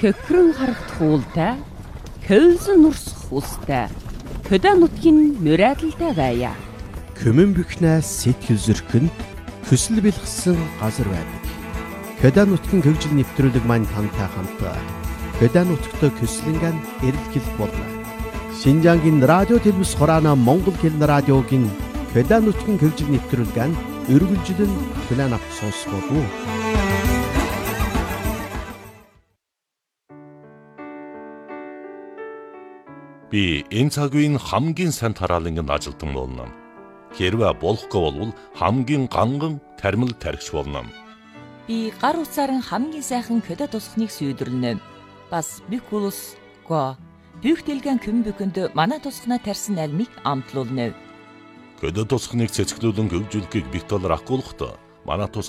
Көхрөн харагдах уултай, хөвсөн нурсах устай, хөдөө нутгийн мөрөөдөлтэй байя. Көмөн бихнээс сэтгэл зөрхөнд хүсэл бэлгсэн газар байдаг. Хөдөө нутгийн хөгжил нэвтрүүлэг маань тантай хамт хөдөө нутагт көслөнгөн эрэлхийлэх болно. Шинжаангийн радио телевиз хураана Монгол хэл радиогийн хөдөө нутгийн хөгжил нэвтрүүлгэн өргөлжлөн план авч сонсгоо. Би энэ цаг үеийн хамгийн сайн тараалангийн ажилтан болно. Хэрвээ болохгүй бол хамгийн ганган тармил тархич болно. Би гар утсаар хамгийн сайхан хөдөө тусахныг сүйдэрнэ. Бас бүх улс го бүх дэлгэн көмбөкөнд манай тусахнаа тарьсан альмыг амтлуулна. Хөдөө тусахныг цэцгэлүүлэн хөгжүүлэхийг бит толор ахгүйхтаа манай